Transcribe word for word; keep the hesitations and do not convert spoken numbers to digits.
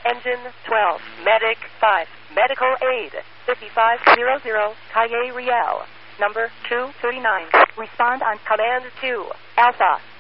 Engine twelve, Medic five, Medical Aid fifty-five hundred, Calle Real, number two thirty-nine. Respond on Command two, Alpha.